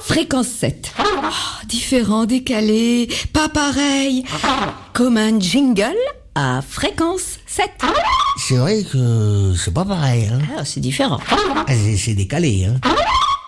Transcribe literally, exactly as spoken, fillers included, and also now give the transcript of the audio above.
Fréquence sept. Oh, différent, décalé, pas pareil. Comme un jingle à fréquence sept. C'est vrai que c'est pas pareil, hein. Ah, c'est différent. Ah, C'est, c'est décalé, hein.